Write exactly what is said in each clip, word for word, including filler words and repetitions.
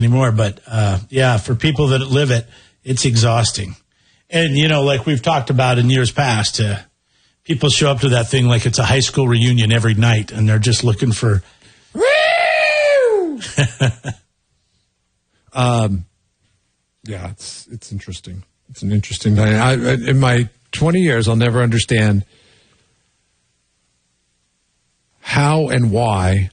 anymore. But, uh, yeah, for people that live it, it's exhausting. And, you know, like we've talked about in years past, uh, people show up to that thing like it's a high school reunion every night, and they're just looking for... um, yeah, it's it's interesting. It's an interesting thing. I, in my twenty years, I'll never understand how and why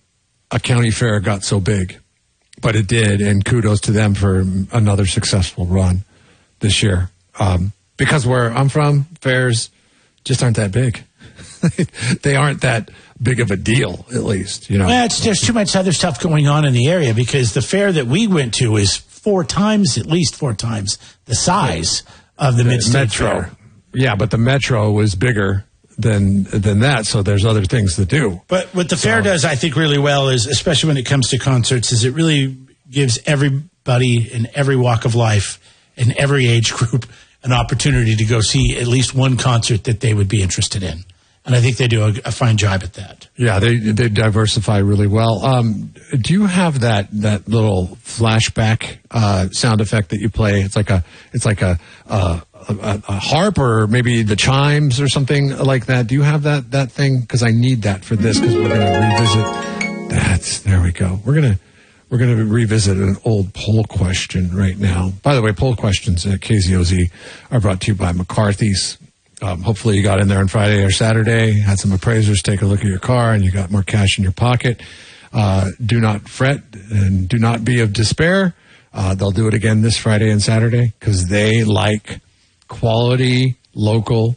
a county fair got so big, but it did, and kudos to them for another successful run this year. Um, because where I'm from, fairs just aren't that big. They aren't that big of a deal, at least. You know, well, it's, there's too much other stuff going on in the area because the fair that we went to is four times, at least four times, the size of the, the Mid-State Metro. Fair. Yeah, but the Metro was bigger than than that, so there's other things to do. But what the so. fair does, I think, really well is, especially when it comes to concerts, is it really gives everybody in every walk of life, in every age group, an opportunity to go see at least one concert that they would be interested in. And I think they do a, a fine job at that. Yeah, they they diversify really well. Um, do you have that that little flashback uh, sound effect that you play? It's like a it's like a, a, a, a harp or maybe the chimes or something like that. Do you have that that thing? Because I need that for this because we're going to revisit. That's there we go. We're gonna we're gonna revisit an old poll question right now. By the way, poll questions at K Z O Z are brought to you by McCarthy's. Um, hopefully you got in there on Friday or Saturday, had some appraisers take a look at your car, and you got more cash in your pocket. Uh, do not fret and do not be of despair. Uh, they'll do it again this Friday and Saturday because they like quality, local,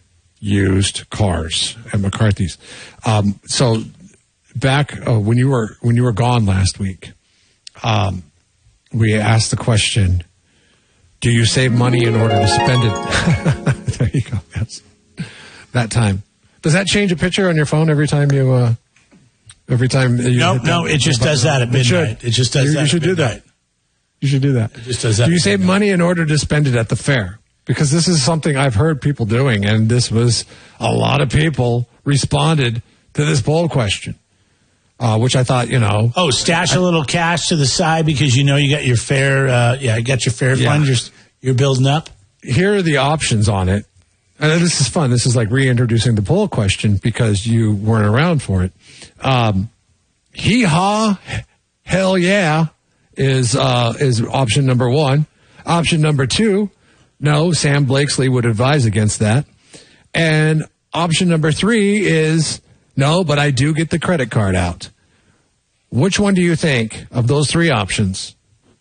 used cars at McCarthy's. Um, so back uh, when you were when you were gone last week, um, we asked the question, do you save money in order to spend it? There you go. Yes. That time. Does that change a picture on your phone every time you, uh, every time you? No, no, it just does that at midnight. It just does you, that. You should do that. You should do that. It just does that. Do you save money in order to spend it at the fair? Because this is something I've heard people doing, and this was a lot of people responded to this poll question. Uh, which I thought, you know. Oh, stash I, a little cash to the side because you know you got your fair, uh, yeah, you got your fair yeah. fund you're, you're building up. Here are the options on it. And this is fun. This is like reintroducing the poll question because you weren't around for it. Um, hee-haw, hell yeah, is uh, is option number one. Option number two, no, Sam Blakesley would advise against that. And option number three is, no, but I do get the credit card out. Which one do you think of those three options?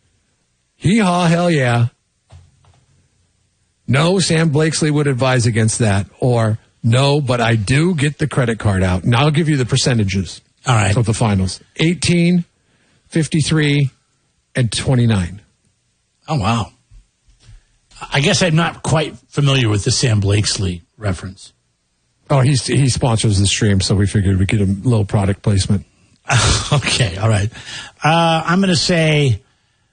Hee-haw, hell yeah. No, Sam Blakesley would advise against that. Or, no, but I do get the credit card out. Now I'll give you the percentages. All right. Of the finals. eighteen, fifty-three, and twenty-nine. Oh, wow. I guess I'm not quite familiar with the Sam Blakesley reference. Oh, he's, he sponsors the stream, so we figured we'd get a little product placement. Okay, all right. Uh, I'm going to say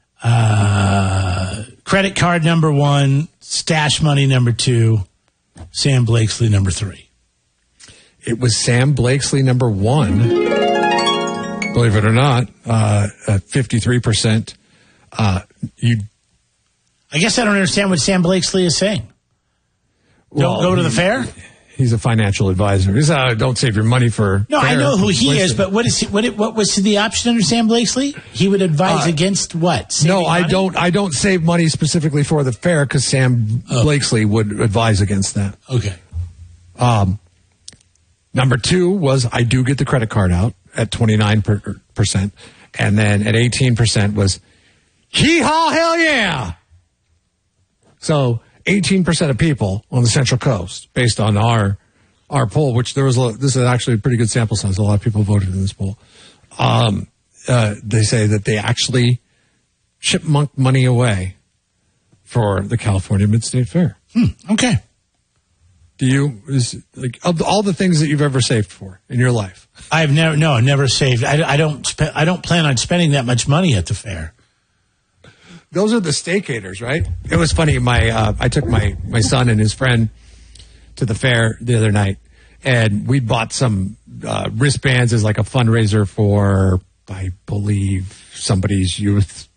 uh, credit card number one, stash money number two, Sam Blakesley number three. It was Sam Blakesley number one, believe it or not, uh, at fifty-three percent. Uh, you, I guess I don't understand what Sam Blakesley is saying. Well, don't go to the fair? He's a financial advisor. He's, uh, don't save your money for... No, fair. I know who he is, but what is he, what, what was the option under Sam Blakesley? He would advise uh, against what? Saving no, I money? don't I don't save money specifically for the fair because Sam oh. Blakesley would advise against that. Okay. Um, number two was I do get the credit card out at twenty-nine percent. And then at eighteen percent was, hee-haw, hell yeah! So... eighteen percent of people on the Central Coast, based on our our poll, which there was a, this is actually a pretty good sample size. A lot of people voted in this poll. Um, uh, they say that they actually chipmunk money away for the California Mid-State Fair. Hmm, okay. Do you is like of all the things that you've ever saved for in your life? I've never no, I've never saved. I, I don't. Spe- I don't plan on spending that much money at the fair. Those are the staycators, right? It was funny. My uh, I took my, my son and his friend to the fair the other night, and we bought some uh, wristbands as like a fundraiser for I believe, somebody's youth